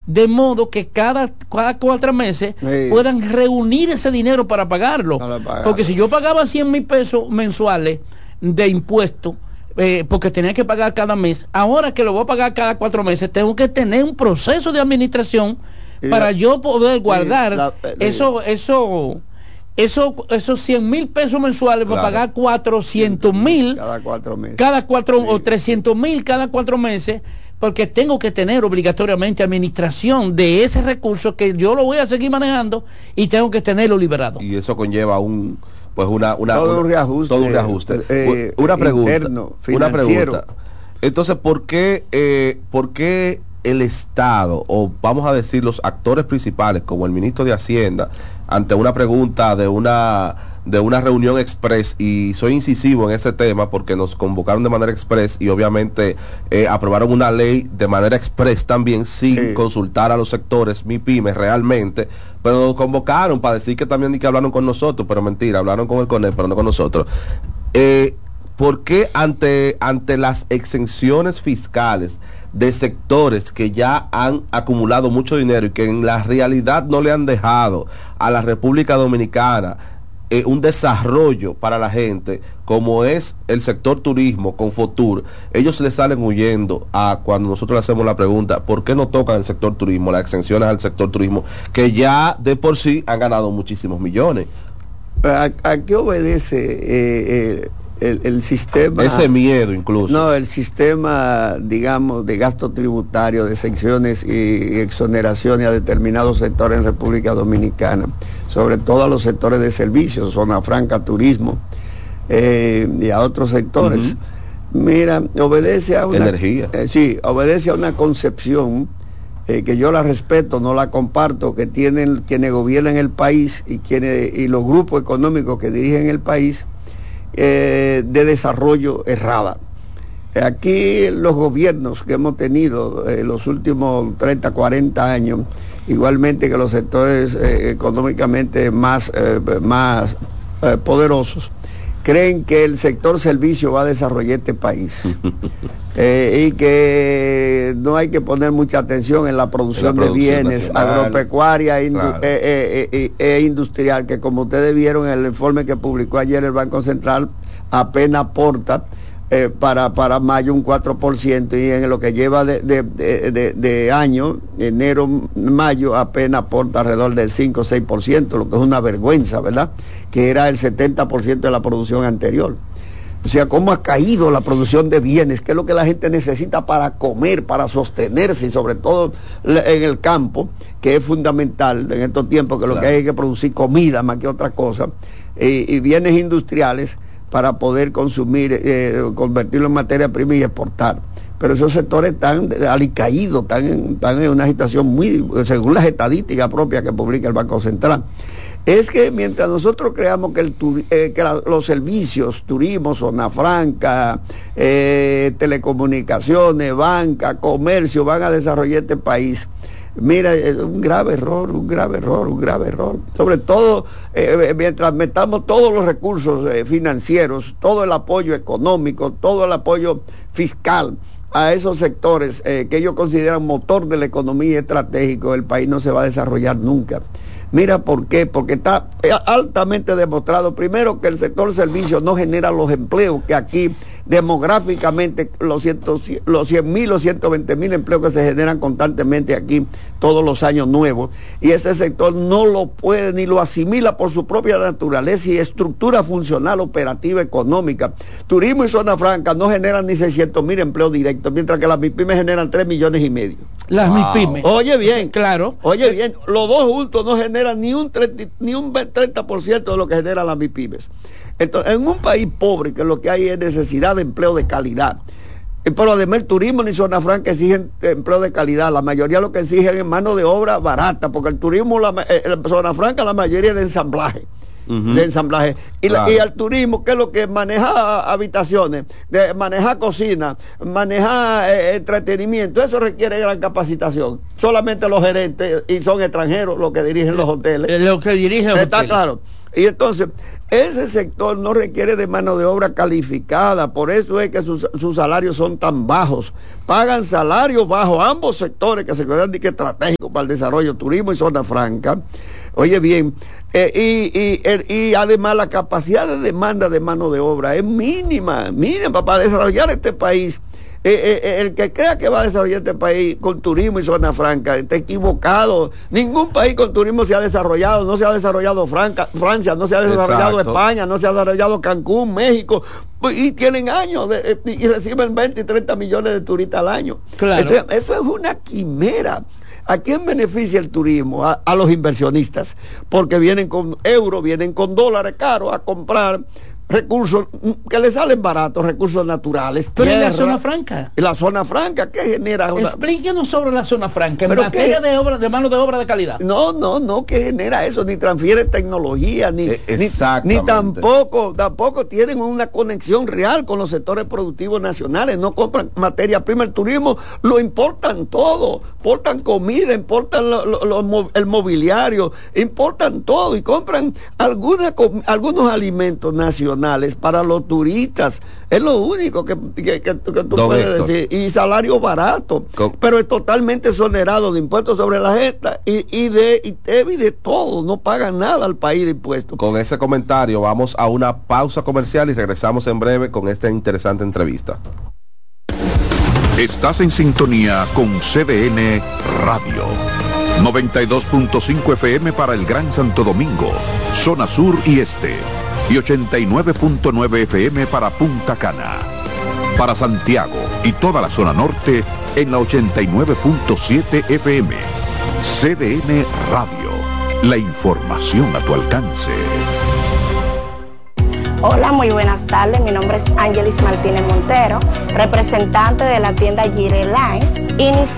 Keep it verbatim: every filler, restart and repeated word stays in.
de modo que cada, cada cuatro meses sí. puedan reunir ese dinero para pagarlo. Para pagarlo. Porque si yo pagaba cien mil pesos mensuales de impuestos, eh, porque tenía que pagar cada mes, ahora que lo voy a pagar cada cuatro meses, tengo que tener un proceso de administración y para la, yo poder guardar la, la, eso, eso, eso, esos cien mil pesos mensuales claro. para pagar cuatrocientos mil cada cuatro meses, cada cuatro sí. o trescientos mil cada cuatro meses, porque tengo que tener obligatoriamente administración de ese recurso que yo lo voy a seguir manejando y tengo que tenerlo liberado. Y eso conlleva un pues una una todo una, un reajuste, todo un reajuste. Eh, una pregunta, interno, una pregunta. Entonces, ¿por qué eh, por qué el Estado, o vamos a decir los actores principales como el ministro de Hacienda, ante una pregunta de una de una reunión express, y soy incisivo en ese tema porque nos convocaron de manera express y obviamente eh, aprobaron una ley de manera express también sin sí. consultar a los sectores MIPYME realmente, pero nos convocaron para decir que también ni que hablaron con nosotros, pero mentira, hablaron con el CONEP, pero no con nosotros. Eh, ¿Por qué ante, ante las exenciones fiscales de sectores que ya han acumulado mucho dinero y que en la realidad no le han dejado a la República Dominicana eh, un desarrollo para la gente, como es el sector turismo con Fotur, ellos le salen huyendo a cuando nosotros le hacemos la pregunta, ¿por qué no tocan el sector turismo, las exenciones al sector turismo, que ya de por sí han ganado muchísimos millones? ¿A, a qué obedece eh, eh, el, el sistema? Ese miedo incluso. No, el sistema, digamos, de gasto tributario, de exenciones y exoneraciones a determinados sectores en República Dominicana, sobre todo a los sectores de servicios, zona franca, turismo, eh, y a otros sectores. Uh-huh. Mira, obedece a una... Energía. Eh, sí, obedece a una concepción eh, que yo la respeto, no la comparto, que tienen quienes gobiernan el país y, quienes, y los grupos económicos que dirigen el país, Eh, de desarrollo errada. Aquí los gobiernos que hemos tenido en eh, los últimos treinta, cuarenta años, igualmente que los sectores eh, económicamente más, eh, más eh, poderosos, creen que el sector servicio va a desarrollar este país eh, y que no hay que poner mucha atención en la producción, la producción de bienes nacional, agropecuaria indu claro. eh, eh, eh, eh, industrial, que como ustedes vieron en el informe que publicó ayer el Banco Central, apenas aporta eh, para, para mayo un cuatro por ciento, y en lo que lleva de, de, de, de, de año, enero, mayo, apenas aporta alrededor del cinco o seis por ciento, lo que es una vergüenza, ¿verdad? Que era el setenta por ciento de la producción anterior. O sea, cómo ha caído la producción de bienes, que es lo que la gente necesita para comer, para sostenerse, y sobre todo en el campo, que es fundamental en estos tiempos, que claro. lo que hay es que producir comida más que otra cosa, eh, y bienes industriales para poder consumir, eh, convertirlo en materia prima y exportar. Pero esos sectores están alicaídos, están en, están en una situación muy, según las estadísticas propias que publica el Banco Central. Es que mientras nosotros creamos que, el eh, que la, los servicios, turismo, zona franca, eh, telecomunicaciones, banca, comercio, van a desarrollar este país, mira, es un grave error, un grave error, un grave error. Sobre todo, eh, mientras metamos todos los recursos eh, financieros, todo el apoyo económico, todo el apoyo fiscal a esos sectores eh, que ellos consideran motor de la economía estratégico, el país no se va a desarrollar nunca. Mira por qué, porque está altamente demostrado, primero, que el sector servicio no genera los empleos que aquí demográficamente, los, ciento, los cien mil o ciento veinte mil empleos que se generan constantemente aquí todos los años nuevos, y ese sector no lo puede ni lo asimila por su propia naturaleza y estructura funcional, operativa, económica. Turismo y zona franca no generan ni seiscientos mil empleos directos, mientras que las MIPYMES generan tres millones y medio. Las wow. MIPYMES. Oye bien, claro. Oye bien, los dos juntos no generan ni un treinta, ni un treinta por ciento de lo que generan las MIPYMES. Entonces, en un país pobre, que lo que hay es necesidad de empleo de calidad, pero además el turismo ni zona franca exigen empleo de calidad, la mayoría lo que exigen es mano de obra barata, porque el turismo, la, eh, la zona franca, la mayoría es de ensamblaje. Uh-huh. De ensamblaje y, claro. la, y al turismo, que es lo que maneja habitaciones, de manejar cocina, manejar eh, entretenimiento, eso requiere gran capacitación. Solamente los gerentes, y son extranjeros los que dirigen los hoteles. Lo que dirigen los Está hoteles. claro. Y entonces, ese sector no requiere de mano de obra calificada, por eso es que sus, sus salarios son tan bajos. Pagan salarios bajos, ambos sectores que se consideran estratégicos para el desarrollo, turismo y zona franca. Oye bien, eh, y, y, el, y además la capacidad de demanda de mano de obra es mínima, mínima para desarrollar este país. Eh, eh, el que crea que va a desarrollar este país con turismo y zona franca está equivocado. Ningún país con turismo se ha desarrollado. No se ha desarrollado Franca, Francia, no se ha desarrollado Exacto. España, no se ha desarrollado Cancún, México, y tienen años de, y reciben veinte y treinta millones de turistas al año. Claro. Eso, eso es una quimera. ¿A quién beneficia el turismo? A, a los inversionistas, porque vienen con euros, vienen con dólares caros a comprar recursos que le salen baratos, recursos naturales. Pero en la zona franca. La zona franca, ¿qué genera? Una... Explíquenos sobre la zona franca, en materia qué... de obra, de mano de obra de calidad. No, no, no, ¿qué genera eso? Ni transfiere tecnología, ni, eh, ni, ni tampoco, tampoco tienen una conexión real con los sectores productivos nacionales, no compran materia prima. El turismo lo importan todo, importan comida, importan lo, lo, lo, el mobiliario, importan todo y compran alguna, algunos alimentos nacionales para los turistas. Es lo único que, que, que, que tú Don puedes Héctor. decir. Y salario barato. Con... Pero es totalmente exonerado de impuestos sobre la gente y, y de y T V y de todo. No pagan nada al país de impuestos. Con ese comentario vamos a una pausa comercial y regresamos en breve con esta interesante entrevista. Estás en sintonía con C D N Radio. noventa y dos punto cinco F M para el Gran Santo Domingo, zona sur y este. Y ochenta y nueve punto nueve F M para Punta Cana. Para Santiago y toda la zona norte en la ochenta y nueve punto siete F M. C D N Radio. La información a tu alcance. Hola, muy buenas tardes. Mi nombre es Ángelis Martínez Montero, representante de la tienda Gire Line. Inici